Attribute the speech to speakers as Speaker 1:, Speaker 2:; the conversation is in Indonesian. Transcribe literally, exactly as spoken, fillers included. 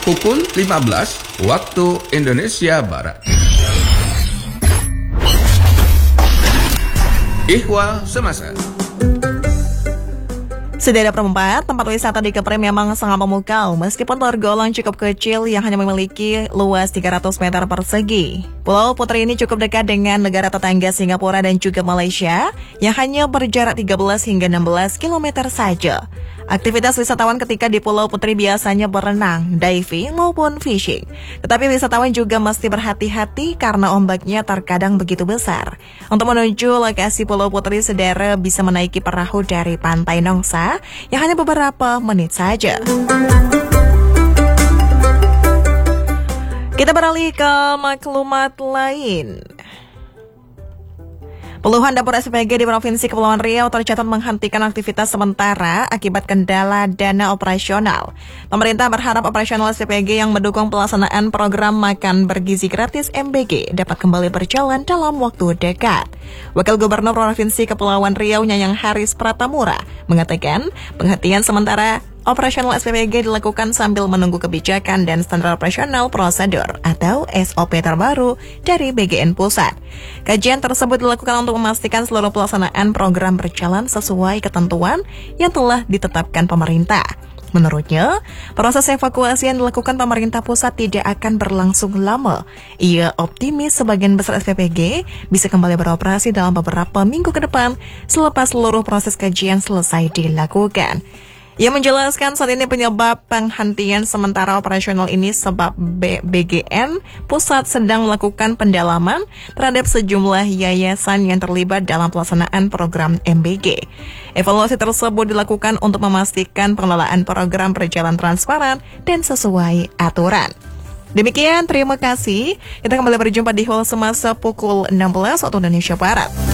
Speaker 1: pukul lima belas waktu Indonesia Barat. Ihwal Semasa.
Speaker 2: Sederet perempat, tempat wisata di Kepri memang sangat memukau meskipun tergolong cukup kecil yang hanya memiliki luas tiga ratus meter persegi. Pulau Putri ini cukup dekat dengan negara tetangga Singapura dan juga Malaysia yang hanya berjarak tiga belas hingga enam belas kilometer saja. Aktivitas wisatawan ketika di Pulau Putri biasanya berenang, diving maupun fishing. Tetapi wisatawan juga mesti berhati-hati karena ombaknya terkadang begitu besar. Untuk menuju lokasi Pulau Putri, saudara bisa menaiki perahu dari Pantai Nongsa yang hanya beberapa menit saja. Kita beralih ke maklumat lain. Puluhan dapur S P G di Provinsi Kepulauan Riau tercatat menghentikan aktivitas sementara akibat kendala dana operasional. Pemerintah berharap operasional S P G yang mendukung pelaksanaan program makan bergizi gratis M B G dapat kembali berjalan dalam waktu dekat. Wakil Gubernur Provinsi Kepulauan Riau Nyanyang Haris Pratamura mengatakan penghentian sementara operasional S P G dilakukan sambil menunggu kebijakan dan standar operasional prosedur atau S O P terbaru dari B G N Pusat. Kajian tersebut dilakukan untuk memastikan seluruh pelaksanaan program berjalan sesuai ketentuan yang telah ditetapkan pemerintah. Menurutnya, proses evakuasi yang dilakukan pemerintah pusat tidak akan berlangsung lama. Ia optimis sebagian besar S P G bisa kembali beroperasi dalam beberapa minggu ke depan selepas seluruh proses kajian selesai dilakukan. Ia menjelaskan saat ini penyebab penghentian sementara operasional ini sebab B G N Pusat sedang melakukan pendalaman terhadap sejumlah yayasan yang terlibat dalam pelaksanaan program M B G. Evaluasi tersebut dilakukan untuk memastikan pengelolaan program berjalan transparan dan sesuai aturan. Demikian, terima kasih. Kita kembali berjumpa di Ihwal Semasa pukul enam belas waktu Indonesia Barat.